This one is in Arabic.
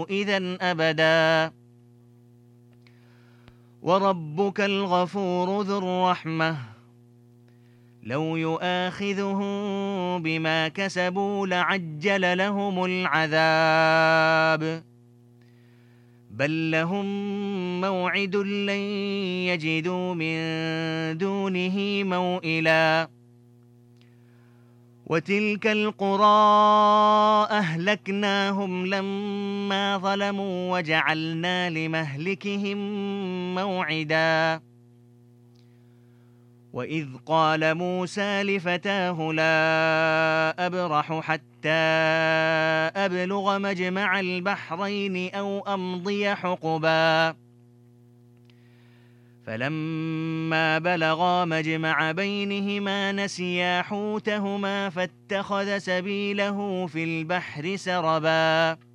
إذًا أبدا. وربك الغفور ذو الرحمة لو يؤاخذهم بما كسبوا لعجل لهم العذاب بل لهم موعد لن يجدوا من دونه موئلا. وتلك القرى أهلكناهم لما ظلموا وجعلنا لمهلكهم موعدا. وإذ قال موسى لفتاه لا أبرح حتى أبلغ مجمع البحرين أو أمضي حقبا فلما بلغا مجمع بينهما نسيا حوتهما فاتخذ سبيله في البحر سربا